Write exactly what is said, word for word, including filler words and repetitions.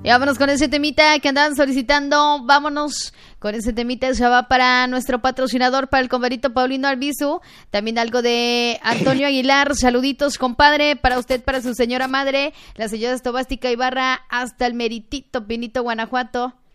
Y vámonos con ese temita que andaban solicitando. Vámonos con ese temita. Ya va para nuestro patrocinador, para el compadrito Paulino Albizu. También algo de Antonio Aguilar. Saluditos, compadre, para usted, para su señora madre, la señora Estobástica Ibarra, hasta el Meritito, Pinito, Guanajuato.